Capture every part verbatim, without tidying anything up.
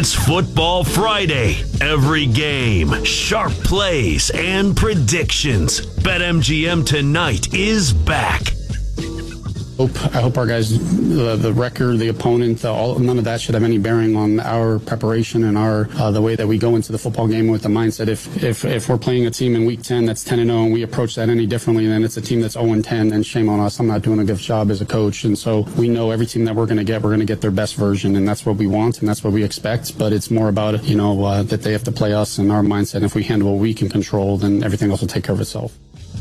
It's Football Friday. Every game, sharp plays, and predictions. BetMGM tonight is back. Hope, I hope our guys, the, the record, the opponent, the, all, none of that should have any bearing on our preparation and our uh, the way that we go into the football game with the mindset. If if if we're playing a team in week ten that's ten and oh and we approach that any differently, then it's a team that's oh and ten, then shame on us. I'm not doing a good job as a coach. And so we know every team that we're going to get, we're going to get their best version, and that's what we want and that's what we expect. But it's more about, you know, uh, that they have to play us and our mindset. And if we handle what we can control, then everything else will take care of itself.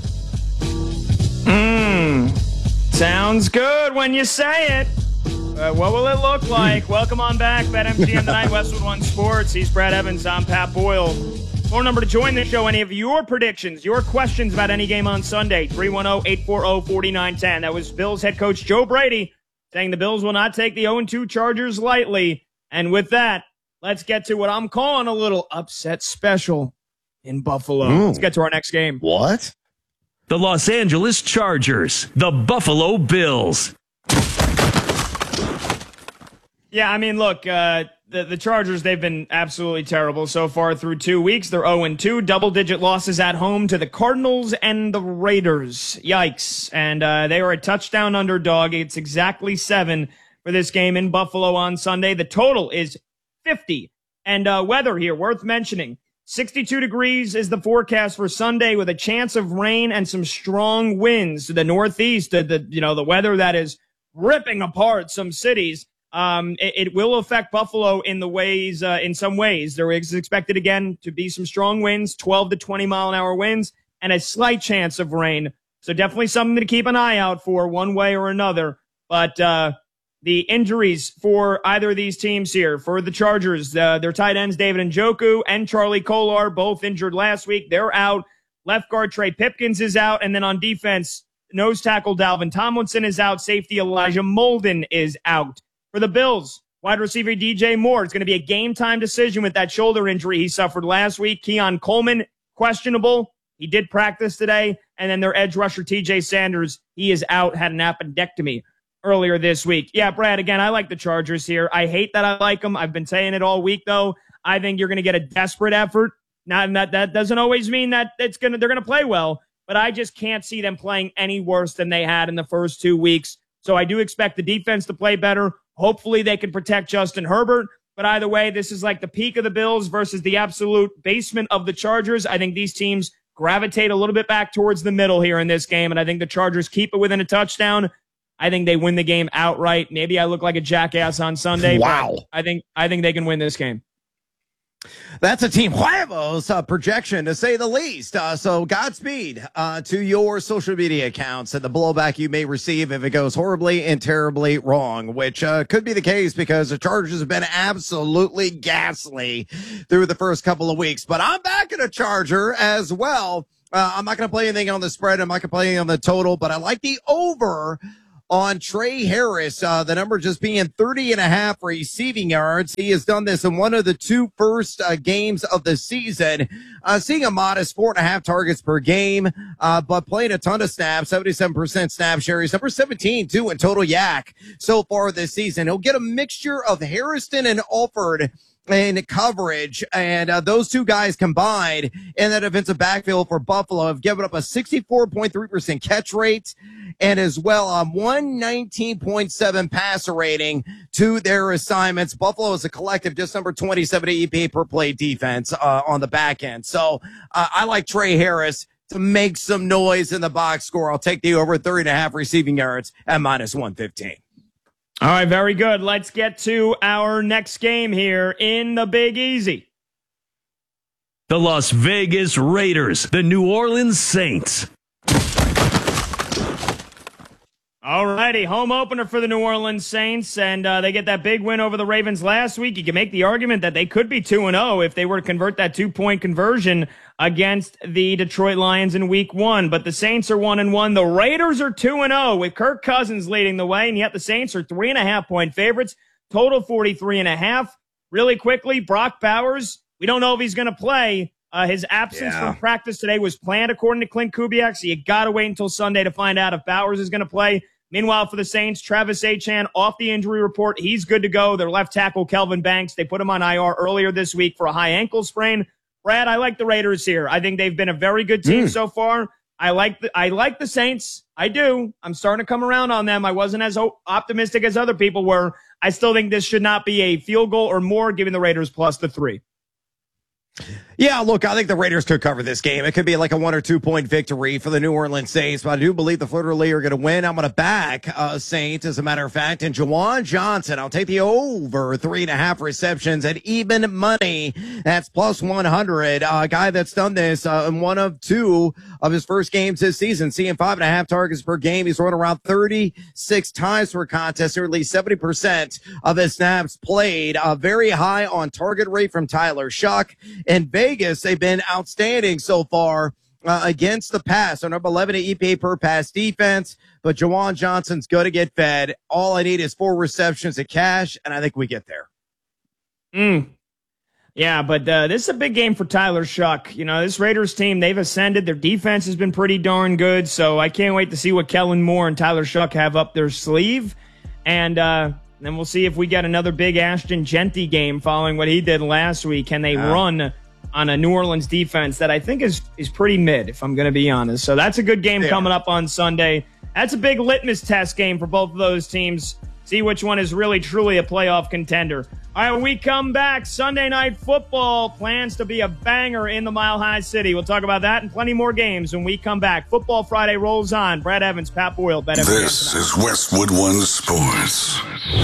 Sounds good when you say it. Uh, what will it look like? Welcome on back. BetMGM tonight, Westwood One Sports. He's Brad Evans. I'm Pat Boyle. Phone number to join the show. Any of your predictions, your questions about any game on Sunday, three one zero, eight four zero, four nine one zero. That was Bills head coach Joe Brady saying the Bills will not take the oh and two Chargers lightly. And with that, let's get to what I'm calling a little upset special in Buffalo. Mm. Let's get to our next game. What? The Los Angeles Chargers, the Buffalo Bills. Yeah, I mean, look, uh, the, the Chargers, they've been absolutely terrible so far through two weeks. They're oh and two, double-digit losses at home to the Cardinals and the Raiders. Yikes. And uh, they are a touchdown underdog. It's exactly seven for this game in Buffalo on Sunday. The total is fifty. And uh, weather here, worth mentioning. sixty-two degrees is the forecast for Sunday with a chance of rain and some strong winds to the northeast. The, the you know the weather that is ripping apart some cities. Um, it, it will affect Buffalo in the ways uh, in some ways. There is expected again to be some strong winds, twelve to twenty mile an hour winds, and a slight chance of rain. So definitely something to keep an eye out for one way or another. But uh, the injuries for either of these teams here, for the Chargers, uh, their tight ends, David Njoku and Charlie Kolar, both injured last week. They're out. Left guard Trey Pipkins is out. And then on defense, nose tackle Dalvin Tomlinson is out. Safety Elijah Molden is out. For the Bills, wide receiver D J Moore, it's going to be a game-time decision with that shoulder injury he suffered last week. Keon Coleman, questionable. He did practice today. And then their edge rusher T J Sanders, he is out, had an appendectomy earlier this week. Yeah, Brad, again, I like the Chargers here. I hate that I like them. I've been saying it all week, though. I think you're going to get a desperate effort. Not that that doesn't always mean that it's gonna they're going to play well, but I just can't see them playing any worse than they had in the first two weeks. So I do expect the defense to play better. Hopefully they can protect Justin Herbert. But either way, this is like the peak of the Bills versus the absolute basement of the Chargers. I think these teams gravitate a little bit back towards the middle here in this game, and I think the Chargers keep it within a touchdown. I think they win the game outright. Maybe I look like a jackass on Sunday. Wow. But I think I think they can win this game. That's a Team Huevos uh, projection, to say the least. Uh, so Godspeed uh, to your social media accounts and the blowback you may receive if it goes horribly and terribly wrong, which uh, could be the case because the Chargers have been absolutely ghastly through the first couple of weeks. But I'm back at a Charger as well. Uh, I'm not going to play anything on the spread. I'm not going to play anything on the total, but I like the over on Trey Harris, uh, the number just being thirty and a half receiving yards. He has done this in one of the two first uh, games of the season, uh, seeing a modest four and a half targets per game, uh, but playing a ton of snaps, seventy-seven percent snap share. He's number seventeen, too, in total yak so far this season. He'll get a mixture of Harrison and Alford in coverage, and uh, those two guys combined in that defensive backfield for Buffalo have given up a sixty-four point three percent catch rate and as well um, one nineteen point seven passer rating to their assignments. Buffalo is a collective just number twenty-seven E P A per play defense uh, on the back end. So uh, I like Trey Harris to make some noise in the box score. I'll take the over thirty and a half receiving yards at minus one fifteen. All right, very good. Let's get to our next game here in the Big Easy. The Las Vegas Raiders, the New Orleans Saints. All righty, home opener for the New Orleans Saints, and uh, they get that big win over the Ravens last week. You can make the argument that they could be two and oh if they were to convert that two-point conversion against the Detroit Lions in week one. But the Saints are one and one. The Raiders are two and oh with Kirk Cousins leading the way, and yet the Saints are three and a half point favorites. Total forty-three and a half. Really quickly, Brock Bowers, we don't know if he's going to play. Uh, his absence yeah. from practice today was planned according to Clint Kubiak, so you got to wait until Sunday to find out if Bowers is going to play. Meanwhile, for the Saints, Travis Etienne off the injury report. He's good to go. Their left tackle, Kelvin Banks, they put him on I R earlier this week for a high ankle sprain. Brad, I like the Raiders here. I think they've been a very good team mm. so far. I like the I like the Saints. I do. I'm starting to come around on them. I wasn't as optimistic as other people were. I still think this should not be a field goal or more, giving the Raiders plus the three. Yeah, look, I think the Raiders could cover this game. It could be like a one or two point victory for the New Orleans Saints, but I do believe the Fleur-de-Lis are going to win. I'm going to back uh, Saints, as a matter of fact, and Juwan Johnson. I'll take the over three and a half receptions at even money. That's plus one hundred. Uh, a guy that's done this uh, in one of two of his first games this season, seeing five and a half targets per game. He's run around thirty-six times per contest, or at least seventy percent of his snaps played. Uh, very high on target rate from Tyler Shuck. And Vegas, they've been outstanding so far uh, against the pass. So number eleven at E P A per pass defense, but Juwan Johnson's going to get fed. All I need is four receptions of cash, and I think we get there. Mm. Yeah, but uh, this is a big game for Tyler Shuck. You know, this Raiders team, they've ascended. Their defense has been pretty darn good, so I can't wait to see what Kellen Moore and Tyler Shuck have up their sleeve. And uh, then we'll see if we get another big Ashton Genty game following what he did last week. Can they uh. run on a New Orleans defense that I think is is pretty mid, if I'm going to be honest. So that's a good game yeah. coming up on Sunday. That's a big litmus test game for both of those teams. See which one is really, truly a playoff contender. All right, when we come back, Sunday Night Football plans to be a banger in the Mile High City. We'll talk about that and plenty more games when we come back. Football Friday rolls on. Brad Evans, Pat Boyle, Bet M G M. This is Westwood One Sports.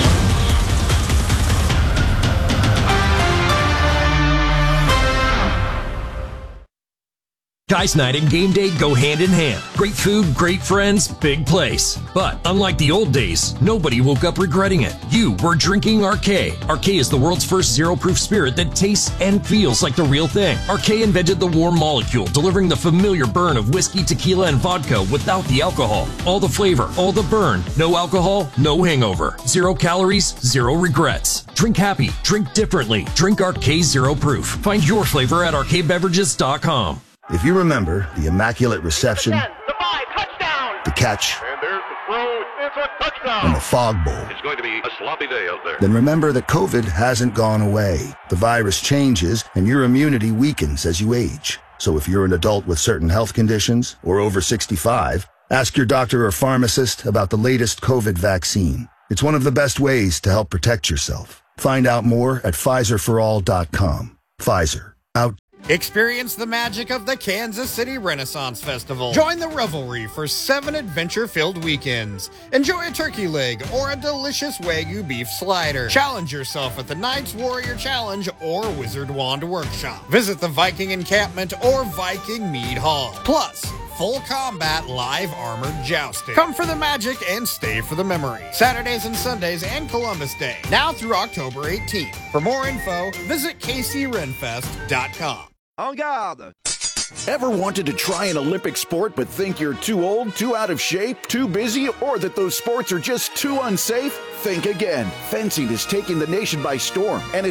Guys night and game day go hand in hand. Great food, great friends, big place. But unlike the old days, nobody woke up regretting it. You were drinking Arcade. Arcade is the world's first zero-proof spirit that tastes and feels like the real thing. Arcade invented the warm molecule, delivering the familiar burn of whiskey, tequila, and vodka without the alcohol. All the flavor, all the burn. No alcohol, no hangover. Zero calories, zero regrets. Drink happy, drink differently. Drink Arcade Zero Proof. Find your flavor at arcade beverages dot com. If you remember the immaculate reception, ten, the five, touchdown, the catch, and there's the throw, it's a touchdown, and the fog bowl, it's going to be a sloppy day out there. Then remember that COVID hasn't gone away. The virus changes, and your immunity weakens as you age. So if you're an adult with certain health conditions or over sixty-five, ask your doctor or pharmacist about the latest COVID vaccine. It's one of the best ways to help protect yourself. Find out more at Pfizer for all dot com. Pfizer. Out. Experience the magic of the Kansas City Renaissance Festival. Join the revelry for seven adventure-filled weekends. Enjoy a turkey leg or a delicious Wagyu beef slider. Challenge yourself at the Knights Warrior Challenge or Wizard Wand Workshop. Visit the Viking Encampment or Viking Mead Hall. Plus, full combat live armored jousting. Come for the magic and stay for the memory. Saturdays and Sundays and Columbus Day. Now through October eighteenth. For more info, visit K C Renfest dot com. En garde! Ever wanted to try an Olympic sport but think you're too old, too out of shape, too busy, or that those sports are just too unsafe? Think again. Fencing is taking the nation by storm, and